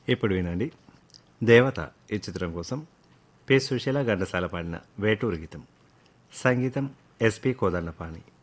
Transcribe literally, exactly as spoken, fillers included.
ఇప్పుడు వినండి దేవత ఈ చిత్రం కోసం పి సుశీల ఘంటసాల పాడిన వేటూరు గీతం. సంగీతం ఎస్పి కోదండపాణి.